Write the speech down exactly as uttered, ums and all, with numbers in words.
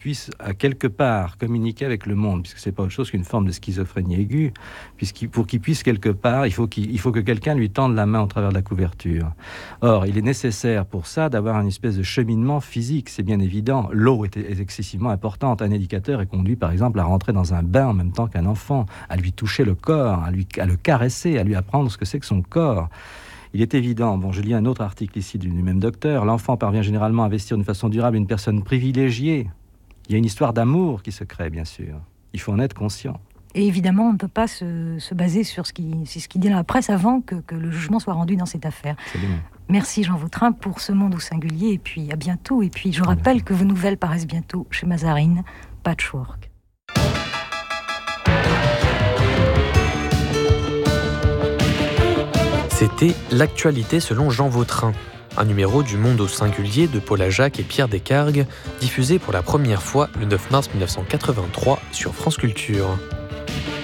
puisse à quelque part communiquer avec le monde, puisque c'est pas autre chose qu'une forme de schizophrénie aiguë, puisqu'il, pour qu'il puisse quelque part, il faut, qu'il, il faut que quelqu'un lui tende la main au travers de la couverture. Or, il est nécessaire pour ça d'avoir une espèce de cheminement physique, c'est bien évident. L'eau est, est excessivement importante. Un éducateur est conduit, par exemple, à rentrer dans un bain en même temps qu'un enfant, à lui toucher le corps, à, lui, à le caresser, à lui apprendre ce que c'est que son corps. Il est évident, bon, je lis un autre article ici du, du même docteur, l'enfant parvient généralement à investir d'une façon durable une personne privilégiée. Il y a une histoire d'amour qui se crée, bien sûr. Il faut en être conscient. Et évidemment, on ne peut pas se, se baser sur ce qui, c'est ce qui dit dans la presse avant que, que le jugement soit rendu dans cette affaire. Absolument. Merci Jean Vautrin pour ce monde au singulier, et puis à bientôt. Et puis je rappelle que vos nouvelles paraissent bientôt chez Mazarine, Patchwork. C'était l'actualité selon Jean Vautrin, un numéro du Monde au singulier de Paula Jacques et Pierre Descargues, diffusé pour la première fois le neuf mars mille neuf cent quatre-vingt-trois sur France Culture.